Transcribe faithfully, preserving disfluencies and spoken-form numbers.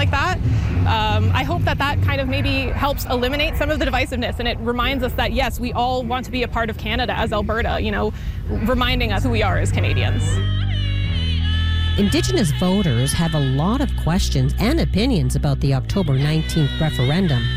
like that. Um, I hope that that kind of maybe helps eliminate some of the divisiveness, and it reminds us that, yes, we all want to be a part of Canada as Alberta, you know, reminding us who we are as Canadians. Indigenous voters have a lot of questions and opinions about the October nineteenth referendum.